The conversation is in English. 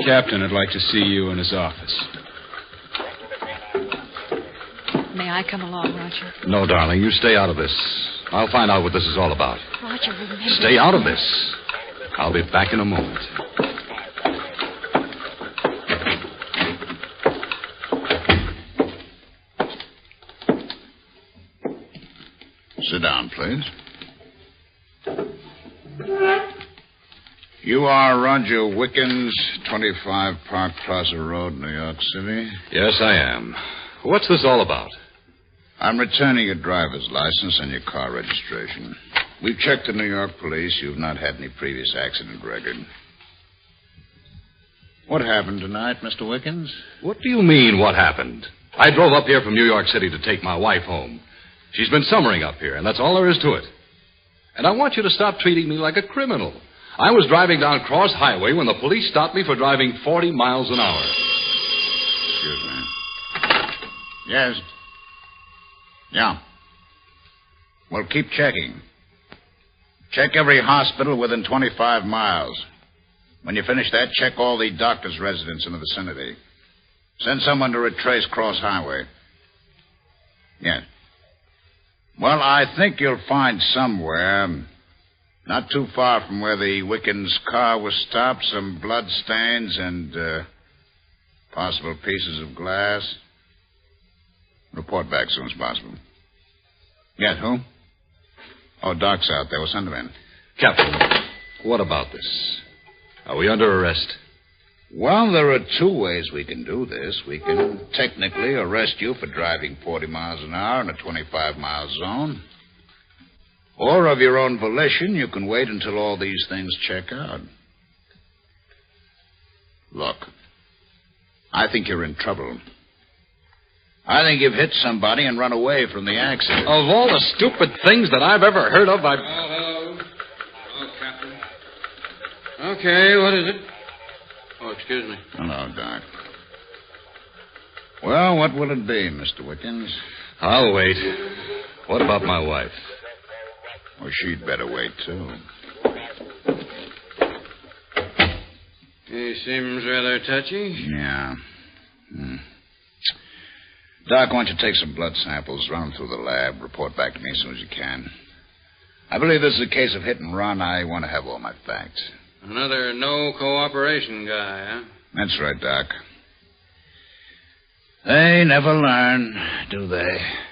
captain would like to see you in his office. May I come along, Roger? No, darling, you stay out of this. I'll find out what this is all about. Roger, remember... Stay out of this. I'll be back in a moment. Sit down, please. You are Roger Wickens, 25 Park Plaza Road, New York City? Yes, I am. What's this all about? I'm returning your driver's license and your car registration. We've checked the New York police. You've not had any previous accident record. What happened tonight, Mr. Wickens? What do you mean, what happened? I drove up here from New York City to take my wife home. She's been summering up here, and that's all there is to it. And I want you to stop treating me like a criminal. I was driving down Cross Highway when the police stopped me for driving 40 miles an hour. Excuse me. Yes. Yeah. Well, keep checking. Check every hospital within 25 miles. When you finish that, check all the doctor's residence in the vicinity. Send someone to retrace Cross Highway. Yes. Well, I think you'll find somewhere, not too far from where the Wickens' car was stopped, some blood stains and possible pieces of glass. Report back as soon as possible. Yes, who? Oh, Doc's out there. We'll send him in. Captain, what about this? Are we under arrest? Well, there are two ways we can do this. We can technically arrest you for driving 40 miles an hour in a 25-mile zone. Or of your own volition, you can wait until all these things check out. Look, I think you're in trouble. I think you've hit somebody and run away from the accident. Of all the stupid things that I've ever heard of, Hello. Hello, Captain. Okay, what is it? Oh, excuse me. Hello, Doc. Well, what will it be, Mr. Wickens? I'll wait. What about my wife? Well, she'd better wait, too. He seems rather touchy. Yeah. Doc, why don't you take some blood samples, run them through the lab, report back to me as soon as you can. I believe this is a case of hit and run. I want to have all my facts. Another no cooperation guy, huh? That's right, Doc. They never learn, do they?